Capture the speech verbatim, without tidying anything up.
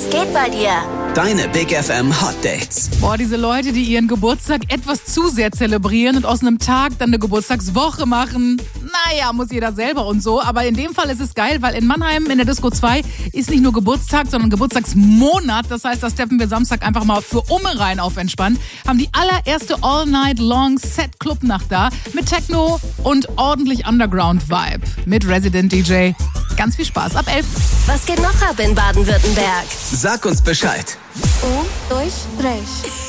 geht bei dir? Deine Big F M Hot Dates. Boah, diese Leute, die ihren Geburtstag etwas zu sehr zelebrieren und aus einem Tag dann eine Geburtstagswoche machen. Naja, muss jeder selber und so. Aber in dem Fall ist es geil, weil in Mannheim in der Disco zwei ist nicht nur Geburtstag, sondern Geburtstagsmonat. Das heißt, da steppen wir Samstag einfach mal für Umme rein auf entspannt. Haben die allererste All-Night-Long-Set-Club-Nacht da mit Techno und ordentlich Underground-Vibe. Mit Resident D J. Ganz viel Spaß ab elf. Was geht noch ab in Baden-Württemberg? Sag uns Bescheid. U durch Brech.